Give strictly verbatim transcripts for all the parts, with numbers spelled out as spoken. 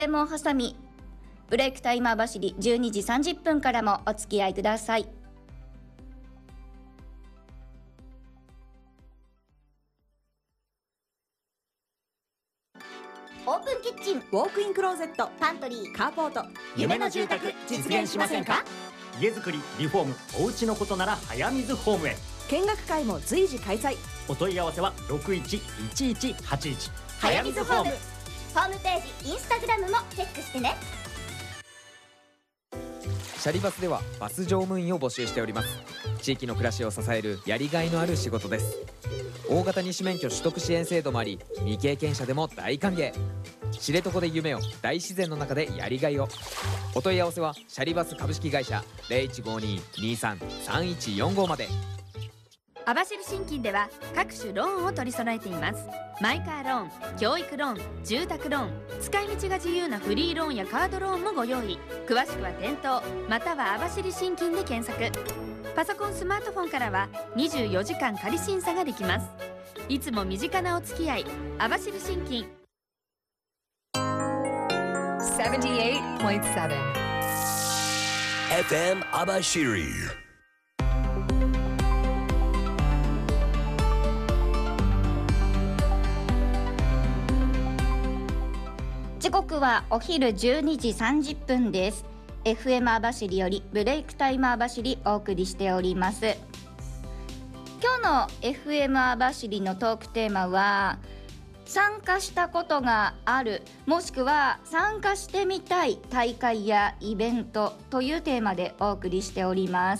レモンハサミブレイクタイマー走りじゅうにじさんじゅっぷんからもお付き合いください。オープンキッチン、 ウォークインクローゼット、 パントリー、 カーポート、 夢の住宅実現しませんか？家づくり、リフォーム、お家のことなら早水ホームへ。 見学会も随時開催。 お問い合わせはろくいちいちいちはちいち。 早水ホーム。ホームページ、インスタグラムもチェックしてね。 シャリバスではバス乗務員を募集しております。地域の暮らしを支えるやりがいのある仕事です。大型二種免許取得支援制度もあり、未経験者でも大歓迎。知床で夢を、大自然の中でやりがいを。お問い合わせはシャリバス株式会社 ゼロいちごに にさん さんいちよんご まで。 網走信金では各種ローンを取り揃えています。マイカーローン、教育ローン、住宅ローン、使い道が自由なフリーローンやカードローンもご用意。詳しくは店頭または網走信金で検索。パソコン、スマートフォンからはにじゅうよじかん仮審査ができます。いつも身近なお付き合い、網走信金。 セブンティエイトポイントセブンエフエム 網走。 時刻はお昼じゅうにじさんじゅっぷんです。 エフエム 網走よりブレイクタイム網走お送りしております。今日の エフエム 網走のトークテーマは、参加したことがあるもしくは参加してみたい大会やイベントというテーマでお送りしております。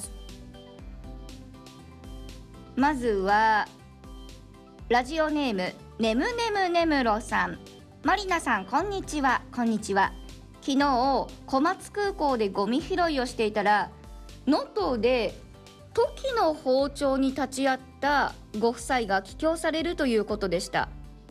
まずはラジオネームねむねむねむろさん。マリナさん、こんにちは。こんにちは。昨日小松空港でゴミ拾いをしていたら、能登でトキの包丁に立ち会ったご夫妻が帰郷されるということでした。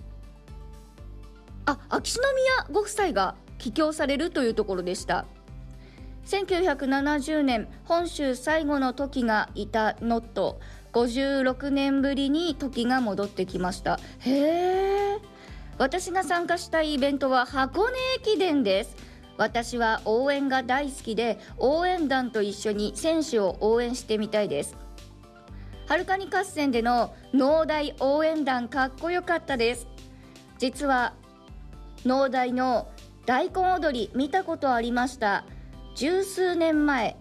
あ、秋篠宮ご夫妻が帰郷されるというところでした。せんきゅうひゃくななじゅうねん、本州最後のトキがいた能登、ごじゅうろくねんぶりにトキが戻ってきました。へー。私が参加したいイベントは箱根駅伝です。私は応援が大好きで、応援団と一緒に選手を応援してみたいです。はるかに合戦での農大応援団、かっこよかったです。実は農大の大根踊り見たことありました。十数年前、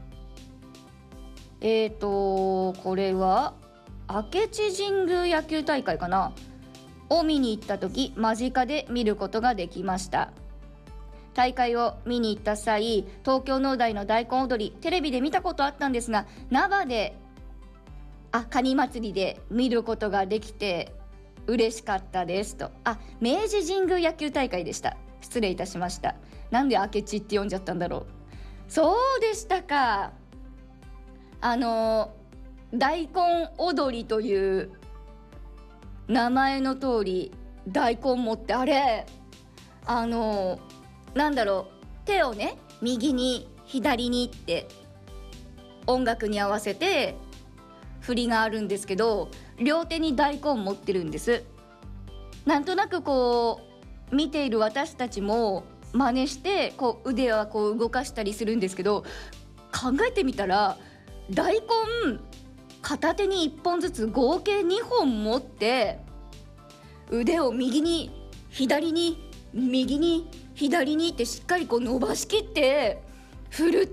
えーとこれは明智神宮野球大会かなを見に行った時、間近で見ることができました。大会を見に行った際、東京農大の大根踊りテレビで見たことあったんですが、生であカニ祭りで見ることができて嬉しかったですと。あ、明治神宮野球大会でした。失礼いたしました。なんで明智って読んじゃったんだろう。そうでしたか。あの大根踊りという名前の通り、大根持って、あれあのなんだろう、手をね右に左にって音楽に合わせて振りがあるんですけど、両手に大根持ってるんです。なんとなくこう見ている私たちも真似してこう腕はこう動かしたりするんですけど、考えてみたら大根片手にいっぽんずつ合計にほん持って腕を右に左に右に左にってしっかりこう伸ばしきって振るって、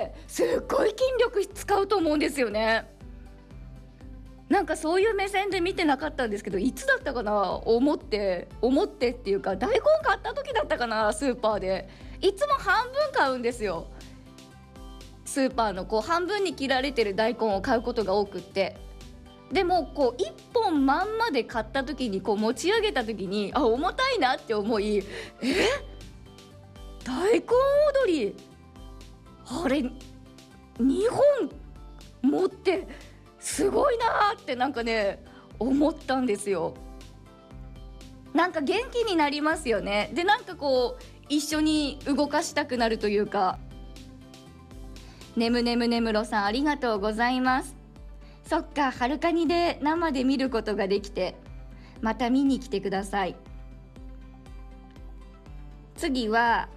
すっごい筋力使うと思うんですよね。なんかそういう目線で見てなかったんですけど、いつだったかな、思って思ってっていうか大根買った時だったかな、スーパーでいつも半分買うんですよ。スーパーのこう半分に切られてる大根を買うことが多くって、でもこういっぽんまんまで買った時にこう持ち上げた時に、あ、重たいなって思い、え大根踊りあれにほん持ってすごいなってなんかね思ったんですよ。なんか元気になりますよね。でなんかこう一緒に動かしたくなるというか。ねむねむねむろさん、ありがとうございます。そっか、はるかにで生で見ることができて、また見に来てください。 次は